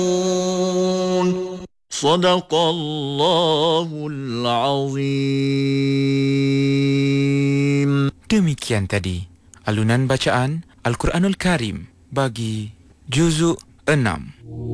Sadaqallahul Azim. Demikian tadi alunan bacaan Al-Quranul Karim bagi juzuk 6.